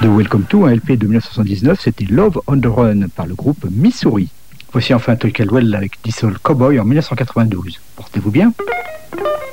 de Welcome to, un LP de 1979, c'était Love on the Run par le groupe Missouri. Voici enfin Toy Caldwell avec Diesel Cowboy en 1992. Portez-vous bien.